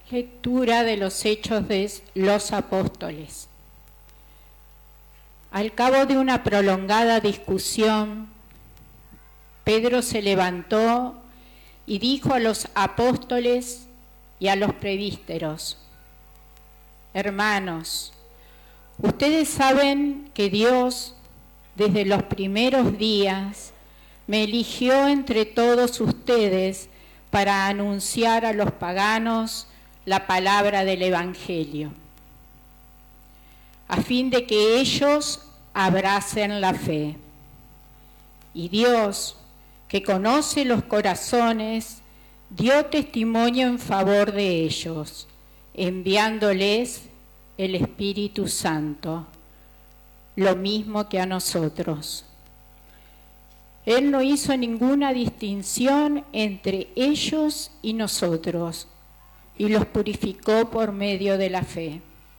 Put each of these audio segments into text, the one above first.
Lectura de los Hechos de los Apóstoles. Al cabo de una prolongada discusión, Pedro se levantó y dijo a los apóstoles y a los presbíteros: Hermanos, ustedes saben que Dios, desde los primeros días, me eligió entre todos ustedes para anunciar a los paganos la palabra del Evangelio, a fin de que ellos abracen la fe. Y Dios, que conoce los corazones, dio testimonio en favor de ellos, enviándoles el Espíritu Santo, lo mismo que a nosotros. Él no hizo ninguna distinción entre ellos y nosotros, y los purificó por medio de la fe.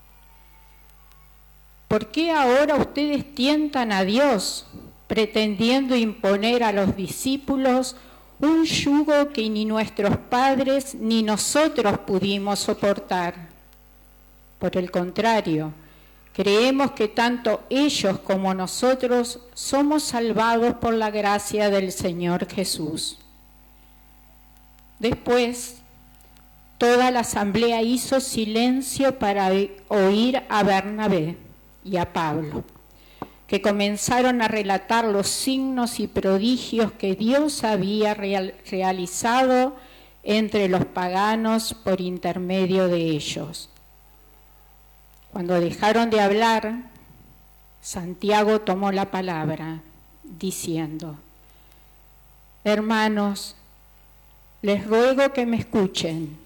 ¿Por qué ahora ustedes tientan a Dios, pretendiendo imponer a los discípulos un yugo que ni nuestros padres ni nosotros pudimos soportar? Por el contrario, creemos que tanto ellos como nosotros somos salvados por la gracia del Señor Jesús. Después, toda la asamblea hizo silencio para oír a Bernabé y a Pablo, que comenzaron a relatar los signos y prodigios que Dios había realizado entre los paganos por intermedio de ellos. Cuando dejaron de hablar, Santiago tomó la palabra, diciendo: Hermanos, les ruego que me escuchen.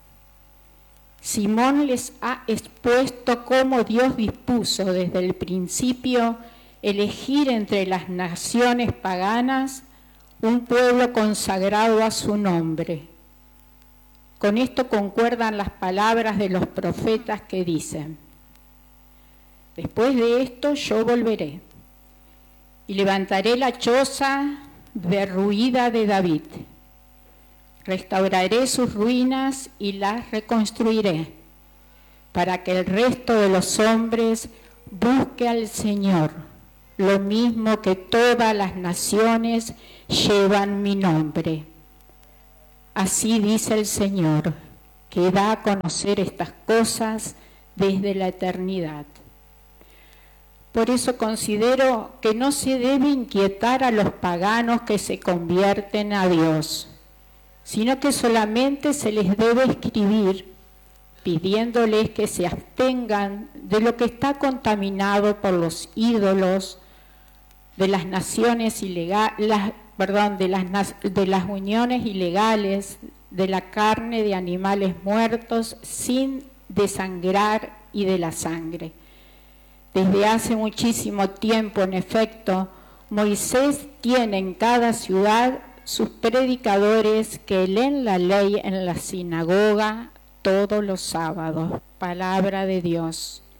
Simón les ha expuesto cómo Dios dispuso desde el principio elegir entre las naciones paganas un pueblo consagrado a su nombre. Con esto concuerdan las palabras de los profetas que dicen: Después de esto yo volveré y levantaré la choza derruida de David. Restauraré sus ruinas y las reconstruiré, para que el resto de los hombres busque al Señor, lo mismo que todas las naciones llevan mi nombre. Así dice el Señor, que da a conocer estas cosas desde la eternidad. Por eso considero que no se debe inquietar a los paganos que se convierten a Dios, sino que solamente se les debe escribir pidiéndoles que se abstengan de lo que está contaminado por los ídolos, de las naciones ilegales, de las uniones ilegales, de la carne de animales muertos sin desangrar y de la sangre. Desde hace muchísimo tiempo, en efecto, Moisés tiene en cada ciudad sus predicadores que leen la ley en la sinagoga todos los sábados. Palabra de Dios.